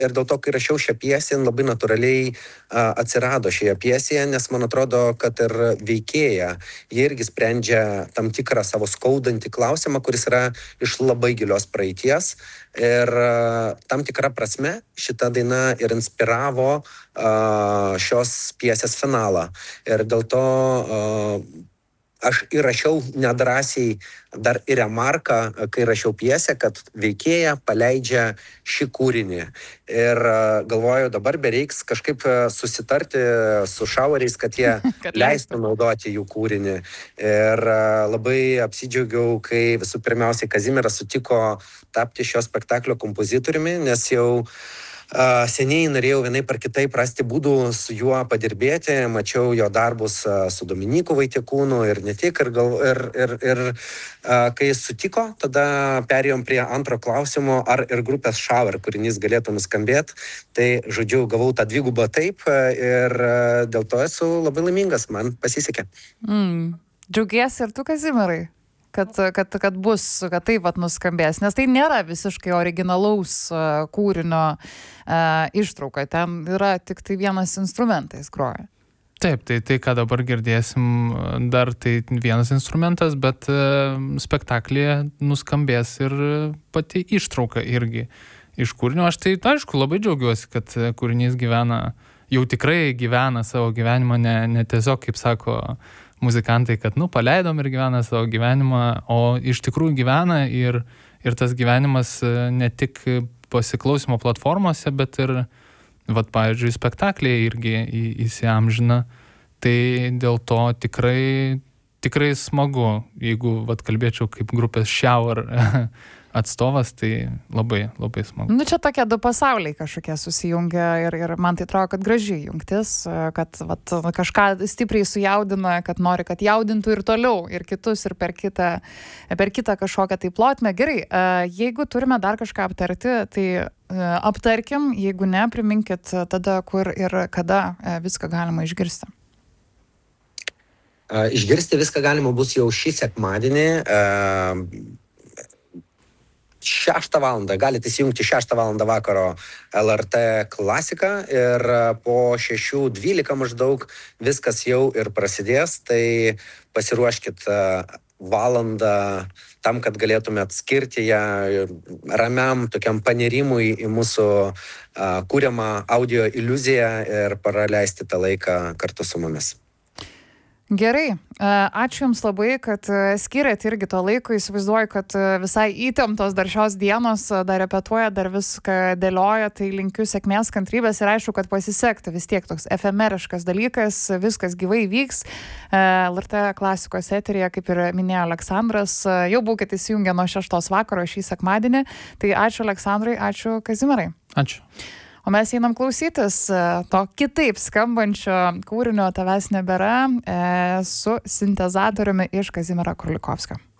ir dėl to, kai rašiau šią pjesę, labai natūraliai atsirado šioje pjesėje, nes man atrodo, kad ir veikėja, jie irgi sprendžia tam tikrą savo skaudantį klausimą, kuris yra iš labai gilios praeities. Ir tam tikrą prasme šita daina ir inspiravo šios pjesės finalą. Ir dėl to aš įrašiau nedrąsiai dar ir remarką, kai rašiau pjesę, kad veikėja paleidžia šį kūrinį. Ir galvoju, dabar bereiks kažkaip susitarti su šaueriais, kad jie leistų naudoti jų kūrinį. Ir labai apsidžiaugiau, kai visų pirmiausiai Kazimieras sutiko tapti šio spektaklio kompozitoriumi, nes jau seniai norėjau vienaip ar kitaip rasti būdų su juo padirbėti, mačiau jo darbus su Dominyku Vaitiekūnu ir ne tik, ir kai jis sutiko, tada perėjom prie antro klausimo, ar ir grupės Šauer kūrinys galėtų nuskambėti, tai žodžiu, gavau tą dvigubą taip ir dėl to esu labai laimingas, man pasisekė. Džiaugiesi ir tu, Kazimierai? Kad taip vat nuskambės, nes tai nėra visiškai originalaus kūrinio ištrauka, ten yra tik tai vienas instrumentas groja. Taip, tai ką dabar girdėsim, dar tai vienas instrumentas, bet spektaklyje nuskambės ir pati ištrauka irgi iš kūrinio. Aš tai, aišku, labai džiaugiuosi, kad kūrinys gyvena, jau tikrai gyvena savo gyvenimą, ne tiesiog, kaip sako muzikantai, kad, paleidom ir gyvena savo gyvenimą, o iš tikrųjų gyvena ir tas gyvenimas ne tik pasiklausimo platformose, bet ir, pavyzdžiui, spektakliai irgi įsiamžina. Tai dėl to tikrai smagu, jeigu, kalbėčiau kaip grupės Šauer atstovas, tai labai, labai smagu. Čia tokie du pasauliai kažkokie susijungia ir man tai atrodo, kad graži jungtis, kad kažką stipriai sujaudina, kad nori, kad jaudintų ir toliau, ir kitus, ir per kitą kažkokią tai plotmę. Gerai, jeigu turime dar kažką aptarti, tai aptarkim, jeigu ne, priminkit tada, kur ir kada viską galima išgirsti. Išgirsti viską galima bus jau šį sekmadienį. 6 valandą, galite įsijungti 6 valandą vakaro LRT klasiką ir po 6:12 maždaug viskas jau ir prasidės, tai pasiruoškit valandą tam, kad galėtumėt skirti ją ramiam tokiam panerimui į mūsų kuriamą audio iliuziją ir praleisti tą laiką kartu su mumis. Gerai, ačiū Jums labai, kad skiriat irgi to laiko, įsivaizduoju, kad visai įtemptos dar šios dienos, dar repetuoja, dar viską dėlioja, tai linkiu sėkmės, kantrybės ir aišku, kad pasisektų, vis tiek toks efemeriškas dalykas, viskas gyvai vyks. LRT klasikos eteryje, kaip ir minėjo Aleksandras, jau būkite įsijungę nuo 6 vakaro šį sekmadienį, tai ačiū Aleksandrai, ačiū Kazimierai. Ačiū. O mes einam klausytis to kitaip skambančio kūrinio Tavęs nebėra su sintezatoriumi iš Kazimiero Krulikovskio.